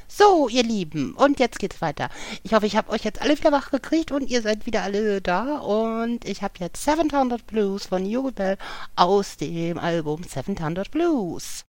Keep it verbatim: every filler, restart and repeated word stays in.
So, ihr Lieben, und jetzt geht's weiter. Ich hoffe, ich habe euch jetzt alle wieder wach gekriegt und ihr seid wieder alle da. Und ich habe jetzt Seven Hundred Blues von Joe Bell aus dem Album Seven Hundred Blues.